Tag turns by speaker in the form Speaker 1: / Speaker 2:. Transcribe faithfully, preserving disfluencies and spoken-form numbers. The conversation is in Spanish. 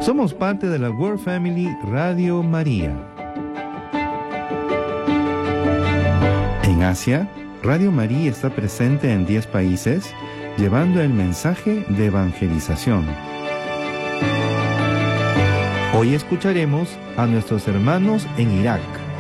Speaker 1: Somos parte de la World Family Radio María. En Asia, Radio María está presente en diez países, llevando el mensaje de evangelización. Hoy escucharemos a nuestros hermanos en Irak.